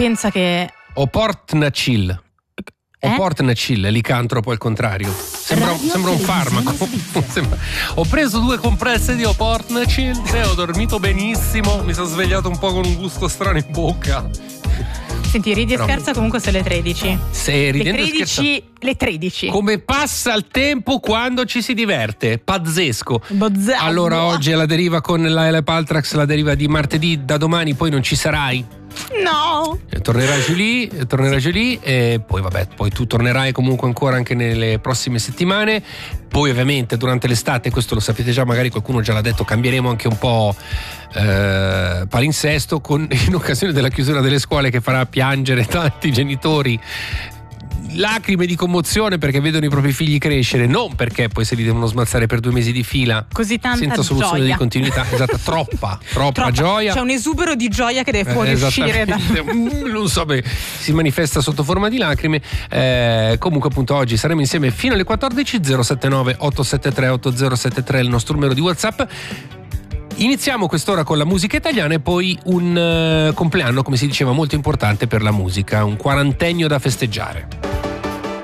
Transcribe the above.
pensa che... O Portnacil. O Portnacil, licantropo al contrario. Sembra un farmaco. Ho preso 2 compresse di Oportnacil e ho dormito benissimo. Mi sono svegliato un po' con un gusto strano in bocca. Senti, ridi e scherza, comunque sono le 13. Le 13. Come passa il tempo quando ci si diverte? Pazzesco. Allora oggi è la deriva con la Paltrax, la deriva di martedì, da domani poi non ci sarai. No. Tornerà Julie e poi tu tornerai comunque ancora anche nelle prossime settimane. Poi ovviamente durante l'estate, questo lo sapete già, magari qualcuno già l'ha detto, cambieremo anche un po' palinsesto in occasione della chiusura delle scuole, che farà piangere tanti genitori. Lacrime di commozione perché vedono i propri figli crescere, non perché poi se li devono smazzare per 2 mesi di fila così tanta senza soluzione gioia. di continuità. Esatto, troppa gioia. C'è un esubero di gioia che deve fuoriuscire non so, si manifesta sotto forma di lacrime. Comunque appunto oggi saremo insieme fino alle 14. 079 873 8073 il nostro numero di WhatsApp. Iniziamo quest'ora con la musica italiana e poi un compleanno, come si diceva, molto importante per la musica, un quarantennio da festeggiare.